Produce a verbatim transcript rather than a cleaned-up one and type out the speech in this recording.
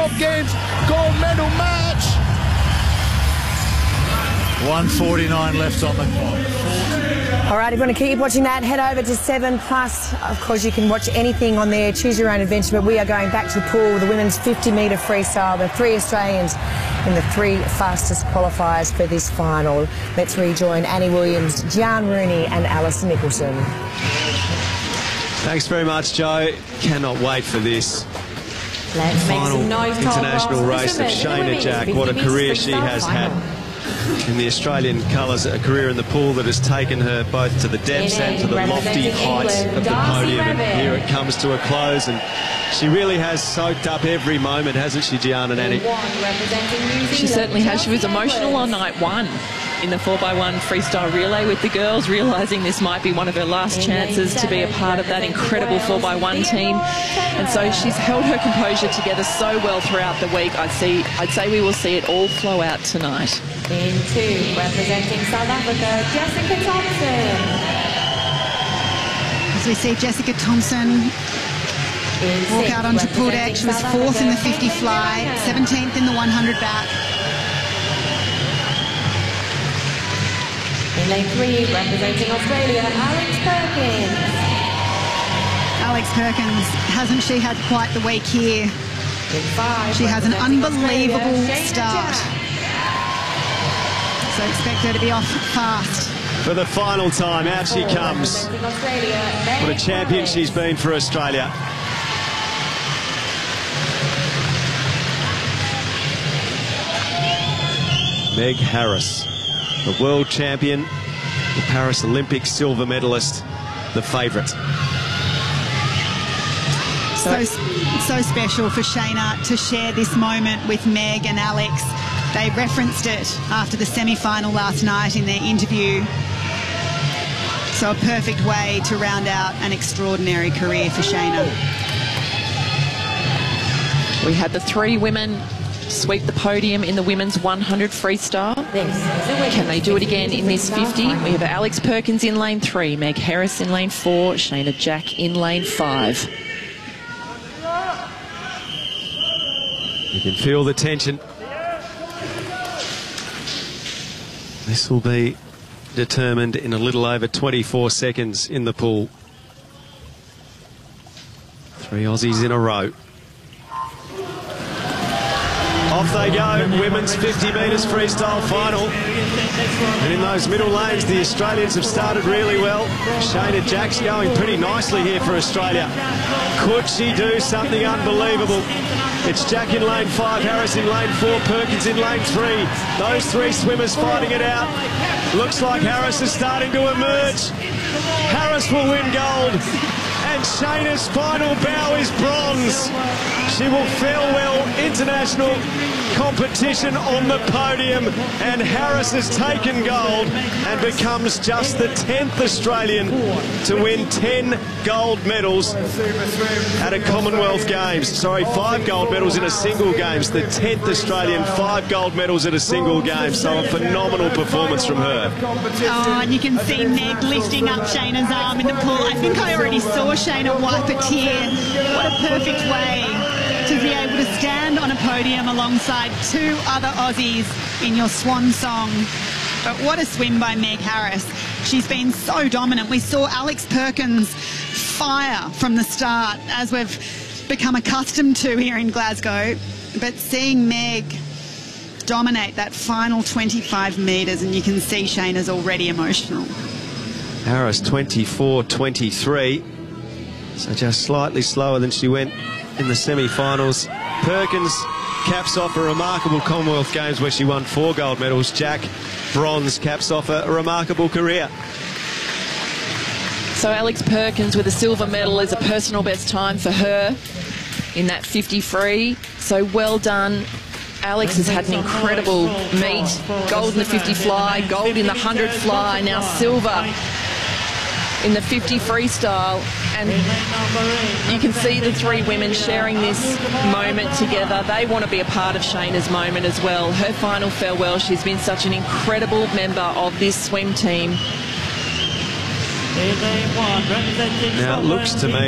Commonwealth Games gold medal match. one forty-nine left on the clock. All right, if you want to keep watching that, head over to seven plus. Of course, you can watch anything on there. Choose your own adventure. But we are going back to the pool, the women's fifty metre freestyle. The three Australians in the three fastest qualifiers for this final. Let's rejoin Annie Williams, Gian Rooney and Alice Nicholson. Thanks very much, Joe. Cannot wait for this. Let's final nice international race of Shayna Jack. What a career she has had in the Australian colours, a career in the pool that has taken her both to the depths and to the lofty heights of the podium. And here it comes to a close, and she really has soaked up every moment, hasn't she, Gian and Annie? She certainly has. She was emotional on night one in the four by one freestyle relay with the girls, realising this might be one of her last chances to be a part of that incredible four by one team. And so she's held her composure together so well throughout the week. I'd, see, I'd say we will see it all flow out tonight. In two, representing South Africa, Jessica Thompson. As we see Jessica Thompson walk out onto pool deck. She was fourth in the fifty fly, seventeenth in the one hundred back. In lane three, representing Australia, Alex Perkins. Alex Perkins, hasn't she had quite the week here? In five, she has an unbelievable Australia, start. So expect her to be off fast. For the final time, out she comes. What a champion she's been for Australia. Meg Harris, the world champion, the Paris Olympic silver medalist, the favourite. So, so special for Shayna to share this moment with Meg and Alex. They referenced it after the semi-final last night in their interview. So a perfect way to round out an extraordinary career for Shayna. We had the three women sweep the podium in the women's one hundred freestyle. Can they do it again in this fifty? We have Alex Perkins in lane three, Meg Harris in lane four, Shayna Jack in lane five. You can feel the tension. This will be determined in a little over twenty-four seconds in the pool. Three Aussies in a row. Off they go, women's fifty metres freestyle final. And in those middle lanes, the Australians have started really well. Shayna Jack's going pretty nicely here for Australia. Could she do something unbelievable? It's Jack in lane five, Harris in lane four, Perkins in lane three. Those three swimmers fighting it out. Looks like Harris is starting to emerge. Harris will win gold. And Shayna's final bow is bronze. She will farewell international competition on the podium, and Harris has taken gold and becomes just the tenth Australian to win ten gold medals at a Commonwealth Games. Sorry, five gold medals in a single games. The tenth Australian, five gold medals at a single game. So a phenomenal performance from her. Oh, and you can see Meg lifting up Shayna's arm in the pool. I think I already saw Shayna wipe a tear. What a perfect way to be able to stand on a podium alongside two other Aussies in your swan song. But what a swim by Meg Harris. She's been so dominant. We saw Alex Perkins fire from the start, as we've become accustomed to here in Glasgow. But seeing Meg dominate that final twenty-five metres, and you can see Shayna's already emotional. Harris twenty-four twenty-three, so just slightly slower than she went in the semi-finals. Perkins caps off a remarkable Commonwealth Games where she won four gold medals. Jack, bronze, caps off a, a remarkable career. So Alex Perkins with a silver medal is a personal best time for her in that fifty free. So well done. Alex has had an incredible meet. Gold in the fifty fly, gold in the one hundred fly, now silver in the fifty freestyle. And you can see the three women sharing this moment together. They want to be a part of Shayna's moment as well. Her final farewell. She's been such an incredible member of this swim team. Now it looks to me